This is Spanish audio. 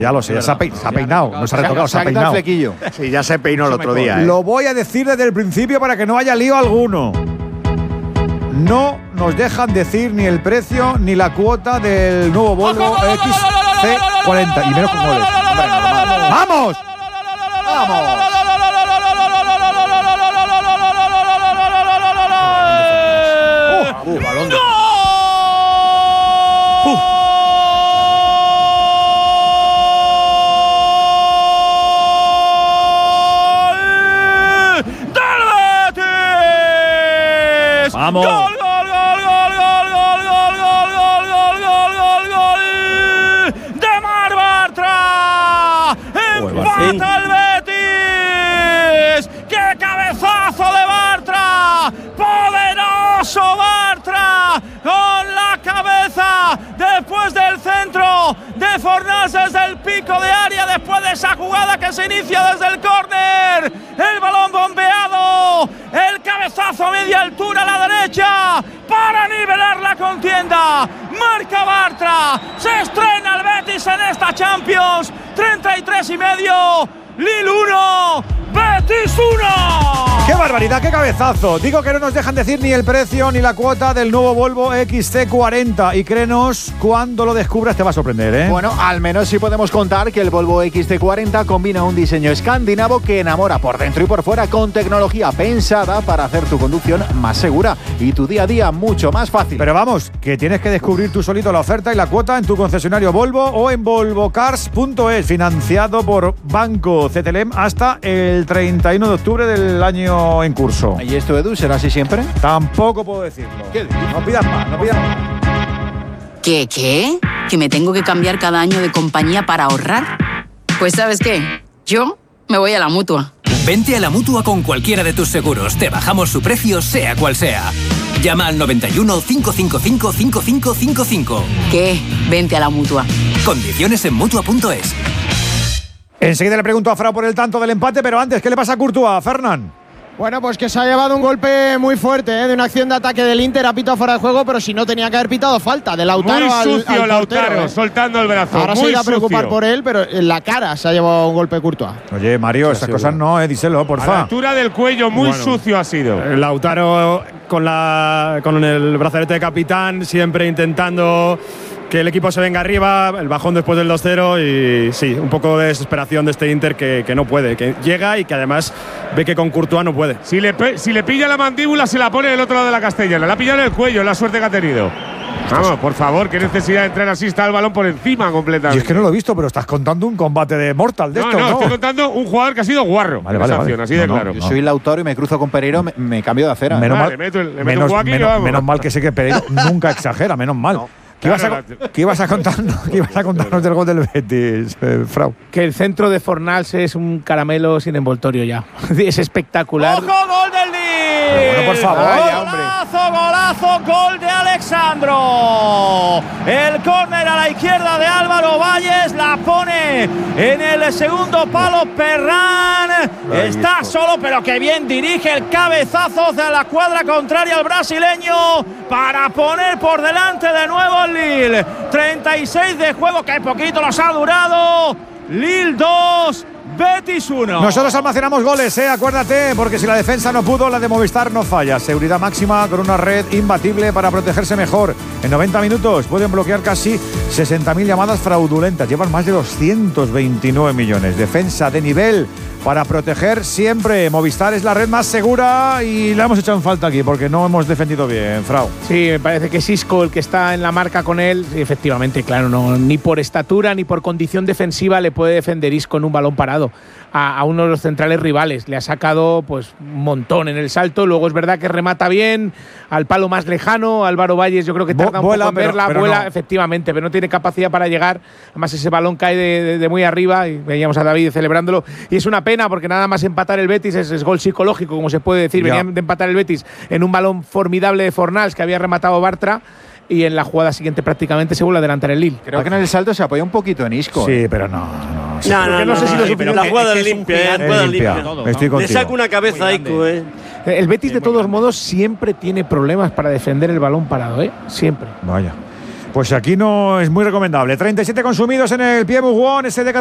Ya lo sé, ya se ha peinado, no se ha retocado, se ha peinado. El flequillo. Sí, ya se peinó el otro día. Lo voy a decir desde el principio para que no haya lío alguno. No nos dejan decir ni el precio ni la cuota del nuevo Volvo XC40 y menos con goles. ¡Vamos! ¡Vamos! Balón de... ¡Vamos! ¡Gol, gol, gol, gol, gol, gol, gol, gol, gol, gol, gol, gol, gol! ¡De Marc Bartra! ¡Empata el Betis! ¡Qué cabezazo de Bartra! ¡Poderoso Bartra! Con la cabeza después del centro de Fornals desde el pico de área, después de esa jugada que se inicia desde el córner. El balón bombeado, el cabezazo a media altura a la derecha para nivelar la contienda. Marca Bartra, se estrena el Betis en esta Champions. 33,5, Lille 1, Betis 1. ¡Qué barbaridad, qué cabezazo! Digo que no nos dejan decir ni el precio ni la cuota del nuevo Volvo XC40 y créenos, cuando lo descubras te va a sorprender, ¿eh? Bueno, al menos sí podemos contar que el Volvo XC40 combina un diseño escandinavo que enamora por dentro y por fuera con tecnología pensada para hacer tu conducción más segura y tu día a día mucho más fácil. Pero vamos, que tienes que descubrir tú solito la oferta y la cuota en tu concesionario Volvo o en volvocars.es, financiado por Banco CTLM hasta el 31 de octubre del año en curso. ¿Y esto, Edu, será así siempre? Tampoco puedo decirlo. No pidas más, no pidas más. ¿Qué? ¿Que me tengo que cambiar cada año de compañía para ahorrar? Pues ¿sabes qué? Yo me voy a la Mutua. Vente a la Mutua con cualquiera de tus seguros. Te bajamos su precio, sea cual sea. Llama al 91 555 5555. ¿Qué? Vente a la Mutua. Condiciones en Mutua.es. Enseguida le pregunto a Fra por el tanto del empate, pero antes, ¿qué le pasa a Courtois, Fernán? Bueno, pues que se ha llevado un golpe muy fuerte de una acción de ataque del Inter, ha pitado fuera de juego, pero si no tenía que haber pitado falta de Lautaro muy sucio al Lautaro, portero, soltando el brazo. Ahora se irá a preocupar por él, pero en la cara se ha llevado un golpe Courtois. Oye, Mario, estas cosas no, díselo, porfa. A la altura del cuello, muy sucio ha sido. Lautaro con el brazalete de capitán, siempre intentando que el equipo se venga arriba, el bajón después del 2-0 y sí, un poco de desesperación de este Inter que no puede, que llega y que además ve que con Courtois no puede. Si le pilla la mandíbula, se la pone del otro lado de la Castellana. La ha pillado en el cuello, la suerte que ha tenido. Vamos, por favor, qué necesidad de entrar así, está el balón por encima completamente. Y es que no lo he visto, pero estás contando un combate de Mortal de esto, ¿no? No, estoy contando un jugador que ha sido guarro. Vale, así de claro. Yo soy Lautaro y me cruzo con Pereiro, me cambio de acera. Menos mal que sé que Pereiro nunca exagera, menos mal. No. ¿Qué ibas a contarnos del gol del Betis, Frau? Que el centro de Fornals es un caramelo sin envoltorio ya. Es espectacular. ¡Ojo, gol del Lille! Bueno, por favor. Golazo, gol de Alexandro. El córner a la izquierda de Álvaro Valles, la pone en el segundo palo Perrán. Está solo, pero que bien dirige el cabezazo hacia la cuadra contraria al brasileño para poner por delante de nuevo el Lille. 36 de juego, que poquito nos ha durado. Lille 2, Betis 1. Nosotros almacenamos goles, acuérdate, porque si la defensa no pudo, la de Movistar no falla. Seguridad máxima con una red imbatible para protegerse mejor. En 90 minutos pueden bloquear casi 60.000 llamadas fraudulentas. Llevan más de 229 millones. Defensa de nivel para proteger siempre. Movistar es la red más segura y la hemos echado en falta aquí porque no hemos defendido bien, Frau. Sí, me parece que es Isco el que está en la marca con él. Sí, efectivamente, claro, no, ni por estatura ni por condición defensiva le puede defender Isco en un balón parado a uno de los centrales rivales. Le ha sacado pues un montón en el salto. Luego es verdad que remata bien al palo más lejano. Álvaro Valles yo creo que tarda un poco en verla. Vuela, no. Efectivamente, pero no tiene capacidad para llegar. Además ese balón cae de muy arriba y veíamos a David celebrándolo. Y es una pena porque nada más empatar el Betis es gol psicológico, como se puede decir. Venían de empatar el Betis en un balón formidable de Fornals que había rematado Bartra. Y en la jugada siguiente prácticamente se vuelve a adelantar el Lille. Creo que en el salto se apoya un poquito en Isco. Sí, pero no. No sé si lo suficiente. La jugada es limpia, Le saca una cabeza a Isco, El Betis, de todos modos, siempre tiene problemas para defender el balón parado, Siempre. Vaya. Pues aquí no es muy recomendable. 37 consumidos en el pie Mugón, ese de